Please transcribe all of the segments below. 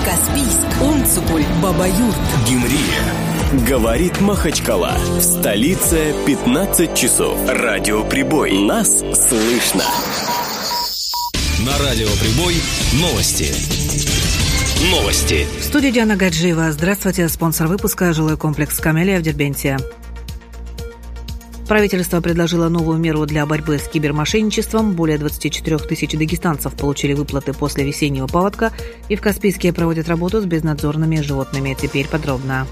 Каспийск, Умцуполь, Баба-Юрт, Гюмри. Говорит Махачкала. В столице 15 часов. Радио Прибой. Нас слышно. На Радио Прибой новости. В студии Диана Гаджиева. Здравствуйте. Спонсор выпуска – жилой комплекс «Камелия» в Дербенте. Правительство предложило новую меру для борьбы с кибермошенничеством. Более 24 тысяч дагестанцев получили выплаты после весеннего паводка. И в Каспийске проводят работу с безнадзорными животными. Теперь подробно.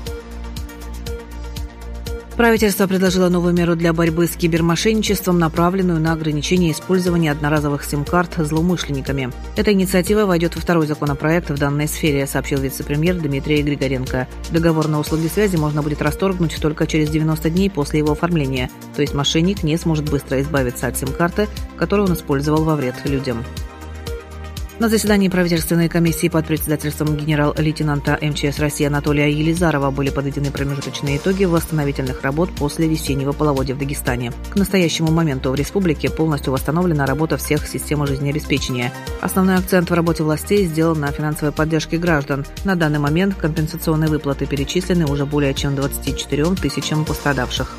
Правительство предложило новую меру для борьбы с кибермошенничеством, направленную на ограничение использования одноразовых сим-карт злоумышленниками. Эта инициатива войдет во второй законопроект в данной сфере, сообщил вице-премьер Дмитрий Григоренко. Договор на услуги связи можно будет расторгнуть только через 90 дней после его оформления, то есть мошенник не сможет быстро избавиться от сим-карты, которую он использовал во вред людям. На заседании правительственной комиссии под председательством генерал-лейтенанта МЧС России Анатолия Елизарова были подведены промежуточные итоги восстановительных работ после весеннего половодья в Дагестане. К настоящему моменту в республике полностью восстановлена работа всех систем жизнеобеспечения. Основной акцент в работе властей сделан на финансовой поддержке граждан. На данный момент компенсационные выплаты перечислены уже более чем 24 тысячам пострадавших.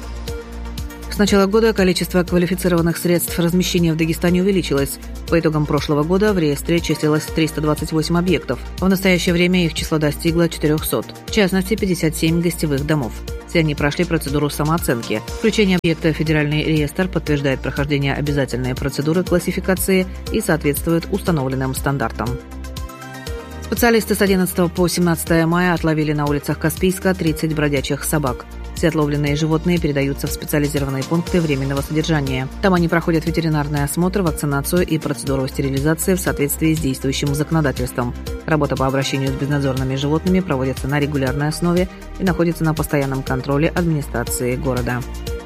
С начала года количество квалифицированных средств размещения в Дагестане увеличилось. По итогам прошлого года в реестре числилось 328 объектов. В настоящее время их число достигло 400, в частности 57 гостевых домов. Все они прошли процедуру самооценки. Включение объекта в федеральный реестр подтверждает прохождение обязательной процедуры классификации и соответствует установленным стандартам. Специалисты с 11 по 17 мая отловили на улицах Каспийска 30 бродячих собак. Все отловленные животные передаются в специализированные пункты временного содержания. Там они проходят ветеринарный осмотр, вакцинацию и процедуру стерилизации в соответствии с действующим законодательством. Работа по обращению с безнадзорными животными проводится на регулярной основе и находится на постоянном контроле администрации города.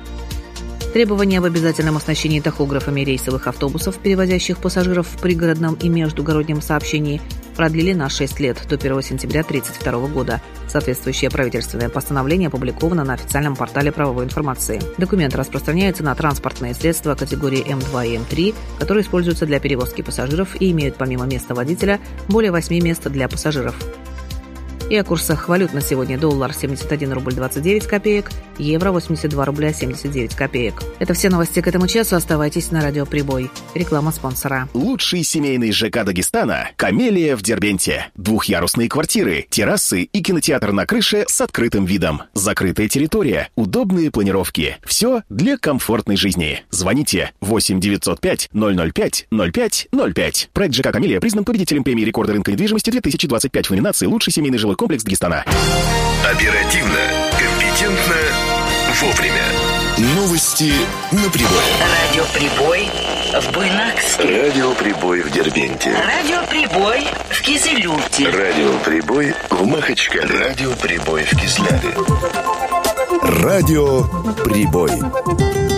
Требования об обязательном оснащении тахографами рейсовых автобусов, перевозящих пассажиров в пригородном и междугороднем сообщении, продлили на 6 лет, до 1 сентября 1932 года. Соответствующее правительственное постановление опубликовано на официальном портале правовой информации. Документ распространяется на транспортные средства категории М2 и М3, которые используются для перевозки пассажиров и имеют помимо места водителя более 8 мест для пассажиров. И о курсах валют на сегодня: доллар 71 рубль 29 копеек, евро 82 рубля 79 копеек. Это все новости к этому часу. Оставайтесь на Радио Прибой. Реклама спонсора. Лучший семейный ЖК Дагестана – «Камелия» в Дербенте. Двухъярусные квартиры, террасы и кинотеатр на крыше с открытым видом. Закрытая территория, удобные планировки. Все для комфортной жизни. Звоните 8 905 005 05 05. Проект ЖК «Камелия» признан победителем премии рекорда рынка недвижимости 2025 в номинации «Лучший семейный жилой комплекс Дагестана». Оперативно, компетентно, вовремя. Новости на Прибой. Радио Прибой в Буйнакске. Радио Прибой в Дербенте. Радио Прибой в Кизилюрте. Радио Прибой в Махачкале. Радио Прибой в Кизляре. Радио Прибой.